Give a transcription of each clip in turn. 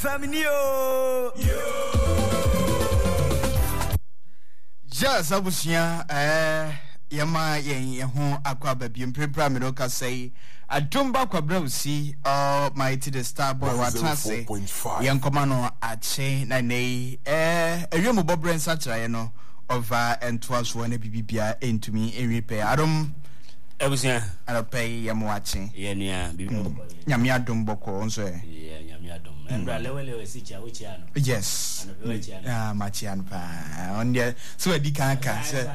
Feminio. Yes, abusia yama yen ho akwa babi mpempra me doka say adumba kwabra usi mighty the star boy watase yen koma no ache na nei ewemo bobren sachra no over entwas one bibia entumi enwipe adom abusia pay yam watching yenia bibi nyame adom boko nso nyame adom embra lewele sicha wuchia no yes machian pa on there so edi kan say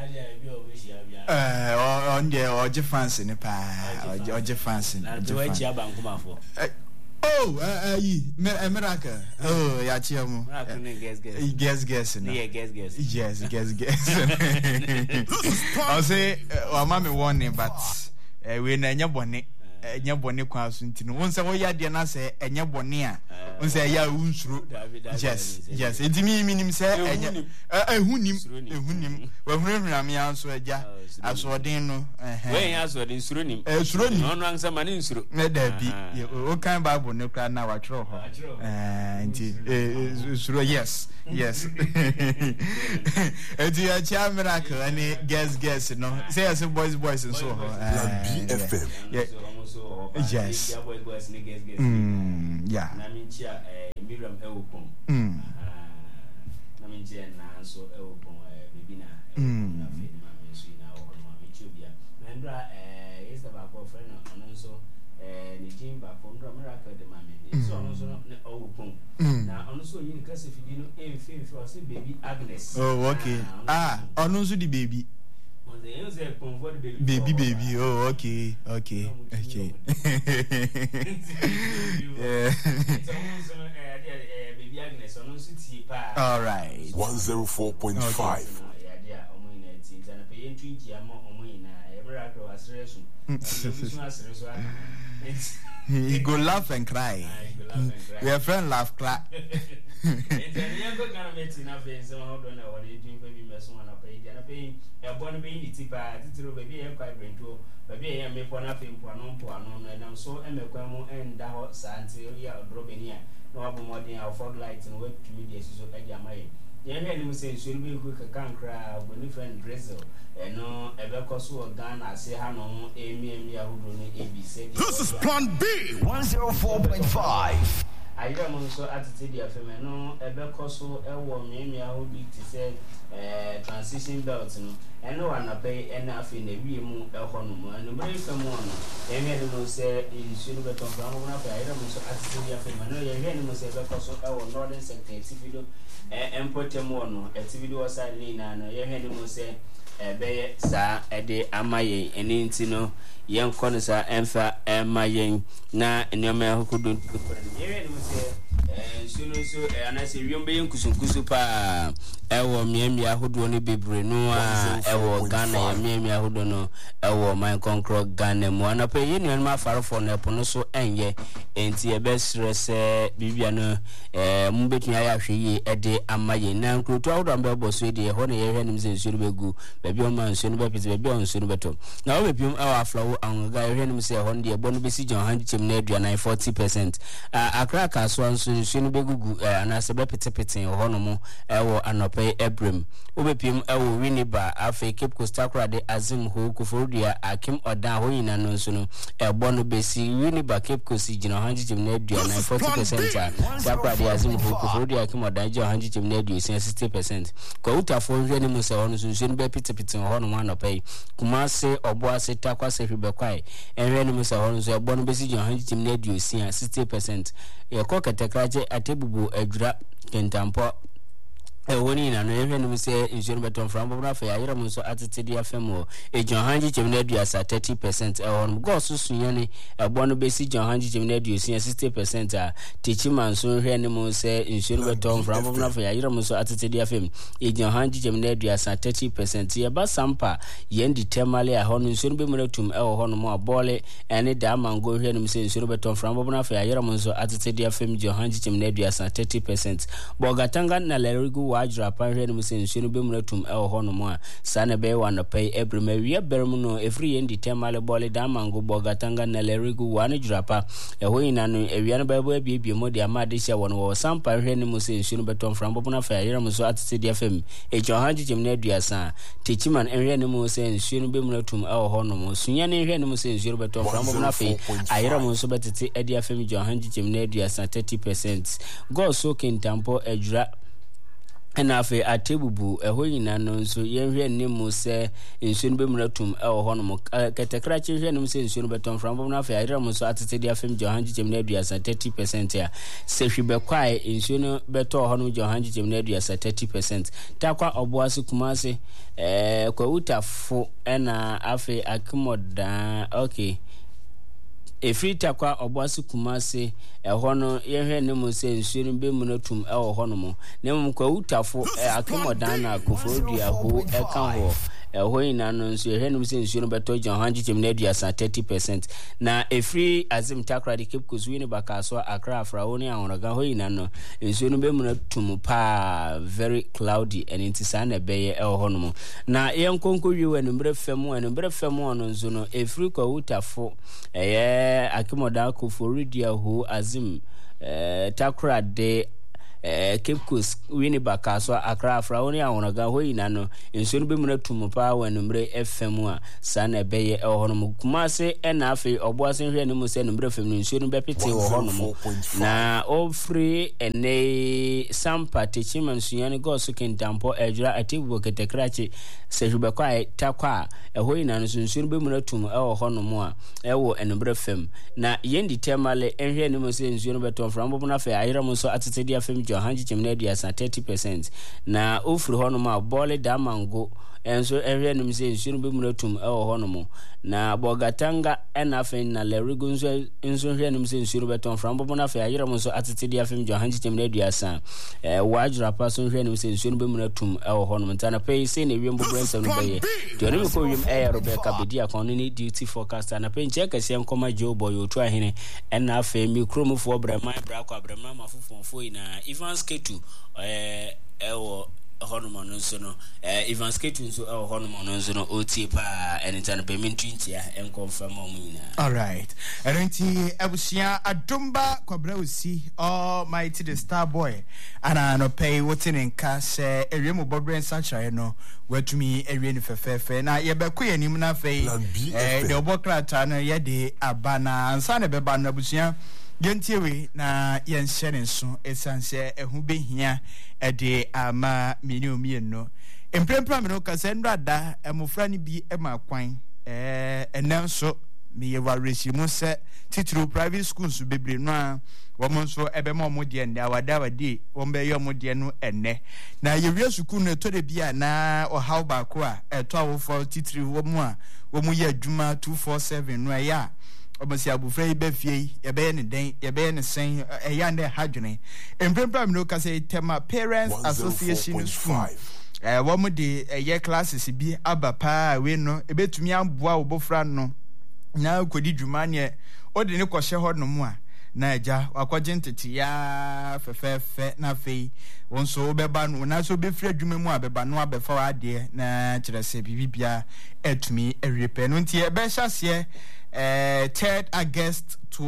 on there oje fancy ne pa oje fancy oje fancy abankomafo miracle. Oh, ya chiamu. Guess. No. Yeah, guess. Yes. I'll say, mama warning, but we na nyabone. Nyabone kwa suntino. Once we ya dia na say nyabone a. Once ya unsuro. Yes. Enti mi minim say ehunim. We hunhuna me anso agya. Asodin no. We ya asodin suro nim. Suro nim. No ansa mane nsuro. Na da bi. O kan Bible ne kra na wa twero ho. Enti suro yes. Enti ya cha miracle ani guess no. Say as boys and so ho. BFM. Yes. Yeah. Na minchia Miriam Ewopon. Na minchia na so Ewopon bibina. Na fe ma mensu na o ma michobia. Na ndra Esther ba ko friend na so ni jimba for ndra miracle de ma me. So no so na Ewopon. Na ono so yin kase fidi no emfi o say baby Agnes. Oh okay. Ono so di baby. Baby. Oh, okay. All right. 104.5. He go laugh and cry. Your friend laugh clap. Born being the tipa, baby, a quite brento, baby, I make one up in Puanon, and I'm so Emequamo and Daho Santeria or Drobenia, no other more than our fog lights and web to media so Edamay. Young him say, should be quick a cancra when you friend drizzle, and no ever cost or gun. I say, Hano, Amy, and Yahoo, ABC. This is Plan B 104.5. I am also at the Femeno, ever cost so Amy, Yahoo, to say. Transition belt no eno wana pay enough in the real economy and the break from one and no say in should be from na pay I so at the afemano ye here no say because our northern sector video empotem no video side na no ye here no say be sa ede amaye eni ntino yen kono sa emfa amaye na enyoma hokudu ye here no say so anase wiombe yenkusunkusu pa ewo miemia hodo no bebre no a ewo Ghana ya miemia hodo no ewo man konkro Ghana mu anape yenu ma farofo no epo no so enye enti ebesre se bibia no mbetu ya hwe yi ede amaye na nkrotu hodo ambe boso ede ho na ye hwe nim se nsuru begu babi o man nsuru bepete babi o nsuru beto na o bepium ewo aflawo anga ye hwe nim se ho de ebo no besi jon handichem na aduana 40% akra ka so nsuru begugu anase bepete ho no mu ewo anope Ebrem obepim ewo Winiba afa Cape Coast de Azim ho Kufodia Akim Odan ho yina no nso no ebo no besi Winiba Cape Coast gina hanjim na aduana 40% takra de Azim ho Kufodia Akim Odan gina hanjim na aduana 60% kwa utafo hwe ni mu se ho no nso no be pitepite ho no manopai Kumase Oboase takwase hwebekwai enhwe ni mu se ho no nso ebo no besi gina hanjim na aduana 60% ye koketekraje atebubu adura kentampo woni na no ehwe no se insure beton from bobra fa yayira mu so atete afemo John Hanji chemna duasa 30% ehon go so sunyane ebo no besi John Hanji chemna duasa 60% a techiman so hwe ne mu se insure beton from bobra fa yayira mu so atete afem John Hanji chemna duasa 30% ye ba sampa yendi temale a hono insure be munatum hono mo abole ene da mango hwe ne mu se insure beton from bobra fa yayira mu so atete afem John Hanji chemna duasa 30% bogatanga na lerigu wajra pa hwe no se nsuo no bemuratum e ho no mo a sa na be wa no pay ebrema wi berem no efri yendi temale bole da mango bogatanga na lerigu wa no jrapa e ho ina no ewia no babo abiebie mo de ama de hye wo no sampa hwe no mo se nsuo no betom frambo na fa yere mo so atete de fam e jo hanji jem na aduasa techiman hwe no mo se nsuo no bemuratum e ho no mo sunya ne hwe no mo se nsuo no betom frambo na fa ayere mo so betete e de fam jo hanji jem na aduasa 30%. Go so kentampo ejura na afi atebubu eho nyina no nso yenhwe nemu se nsuo no bemuratum e ho no mo ketekra chehwe nemu se nsuo no beton frambo na afi ayira mo so atete dia fam johanji jem na aduasa 30% a se hwe kwai nsuo no beto ho no johanji jem na aduasa 30%. Takwa oboase kumase kwa utafo na afi akimoda okay efrita kwa oboase kumase eho no yenhwe nemu se nsuo no bemuratum e ho no mo nemu kwa utafo akimodan na kofodua ho eka ho eho ina no nsuo yenhwe nemu se nsuo no beto John Hanji Jem na aduasa 30%. na efri Azim Takra de Cape Coast wini bakaso Accra Afrawo ne ahoraga ho ina no nsuo no bemuratum pa very cloudy and intisa na beye e ho no mo na yenkonko wiwe no mbre fam no nzo no efri kwa utafo akimoda koforidia ho Azim Takra de Cape Coast wini bakaso Accra Afrawo ne ahoraga ho ina no nsuo no bemuratum pa wanumre FM a sana beye e ho no kumase na afi oboase hwe ne mu se numre FM nsuo no bepete wo ho no na ofri ene sampa techima nsuo ne go so kentampo ejura atibu ketekrachi se hube kwa takwa ho ina no nsuo no bemuratum e ho no mo a e wo numre FM na yendi temale hwe ne mu se nsuo no beton frambo na afi ayira mu so atete dia FM Hanji Jem na aduasa 30%. na ofri ho no ma bole da mango enso ehwe num se nsuo no bemuratum e ho no mo na bogatanga na afen na lerigu nso hwe num se nsuo no beton frambo na afi ayira mo so atete dia FM Hanji Jem na aduasa wajra pa so hwe num se nsuo no bemuratum e ho no mo tana pay se na wiembo brensa no beye de no ko wiem e Rebecca Bedi akon ni duty forecaster na pe nche kase enkoma Joboy otu ahene na afi mikromofo brema brakwa brema mafofofo ina Evans Ketu ewo honomo nso no Evans Ketu nso ewo honomo nso no otie pa anytime payment ntia enconfirm mo nyina. All right, erenti abusia adumba kwabra osi mighty the star boy ana no pay wotinenka se ewiem bobren sachae no watumi ewie ni fefefe na yebeko yanim na fei de obokrata no ye de abana ansa na beba na abusia gentiewe na yenhyene nso esanse ehu behia ede ama minimie no emprempra me no kase nrada emofra ni bi emakwan enenso me yewaresi mu se titru private schools bebre no a womo nso ebema mo de ende awada wadi wombe ye mo de no enne na yewie sukuu no to de bia na ohaw ba ko a eto awofo titru womo a womo ye adwuma 247 no ya obasi abufra ibe fie yebe ne den yebe ne sen eya ne hadwene emprempra me no kase tema Parents Association School womo de ye classes bi abapa we no ebetumi amboa obofra no na kodi dwuma ne odi ne kɔhye hɔ no mu a na agya wakɔgye ntete ya fefefe na fei wonso beba no na so befra dwuma mu a beba no abefa wade na kyerɛse bibibia etumi erepe no ntie be hyase 3rd August to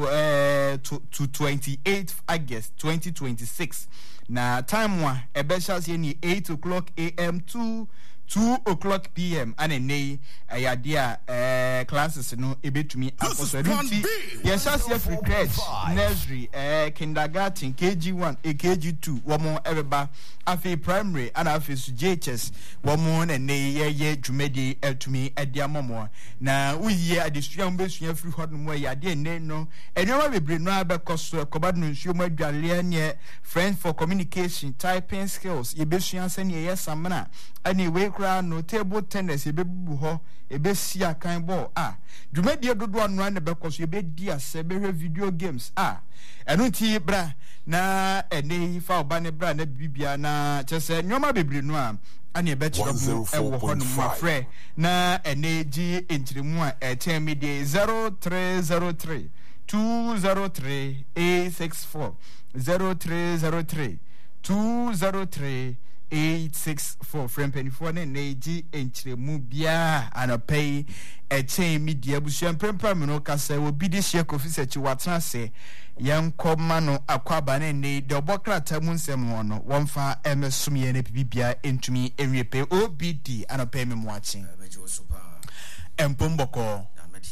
28th August 2026 na time wa ebe hyase ni 8 o'clock AM to 2 o'clock PM and a ayade a classes no ebetumi aposodunti yesase free crèche nursery kindergarten KG1 KG2 womo ebeba afi primary and afi JHS womo na ye dwumedi etumi ediamomo na uyiye adesua mbesua free hot no yade ne no enwa bebre no abekoso ekobad no nsuo mo adwale ne French for communication typing skills yebesua sene yesamna ani we no table tennis ebebubu ho ebesi akan ball dwumadi dodo anu na bekoso ebedi ase behwe video games enu ti bra na ene fa oba ne bra na bibia na chese nyoma bebre no ani ebechiro bu ewo ho no mafre na ene ji entiremu a etemi de 0303 203 864 0303 203 864 friend penifo ne neji enchiremu bia anopei echen media busuan prempra me no kasa obi de hye kofisi echi watena se yankoma no akwaba ne de obokrata mu nsem ho no wonfa emesum ye ne bibia entumi enwepe obd anopei me moachen empomboko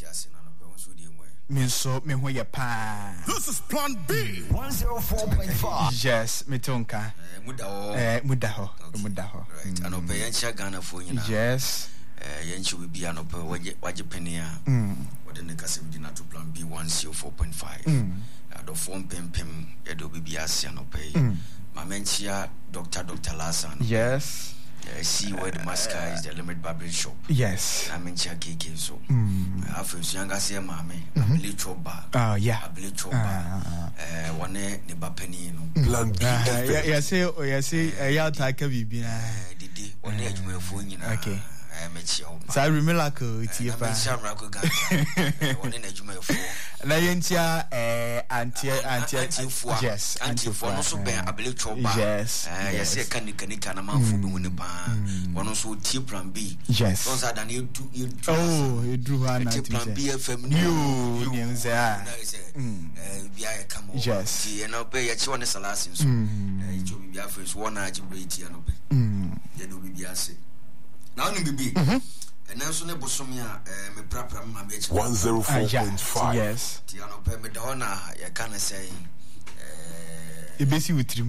Minso me ho ye pa. This is Plan B 104.5. Yes, metonka. Mudaho. Right. Anope yancha Ghana for you. Yes. Yanchi will be anope waje penia. What the kase we na to Plan B 104.5. Ado form pem edo bibi asi anope. Mamenchia Dr. Lasan. Yes. See where the masca is the limit barbering shop. Yes. I mention KK so. I feel young as a mammy. I believe choba. Oh yeah. I believe choba. One ne bapeni no. Plan B Yes, ya take bibi na. Didi one edge me phone you. Okay. So I remember it's you fa. One edge me phone. Na yentia anti yes, anti for no so ben I believe choba. Yes. Yes, can na man fu bi woni pa. One so T Plan B. Yes. Don't say that you oh, you drew her na Plan B FM you say bia come yes. Ti na be ya chi one salasin so. You be bia friends one na chi break ti na be. Ye no be bia se. Now no be and also ne bosom ya me prapra ma be chi 104.5. Yes. Ti na be me da ona ya kana say ebesi witrim